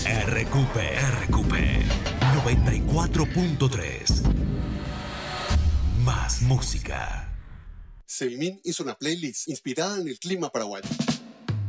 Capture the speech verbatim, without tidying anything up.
R Q P, R Q P noventa y cuatro punto tres. Más música. Sevimin hizo una playlist inspirada en el clima paraguayo.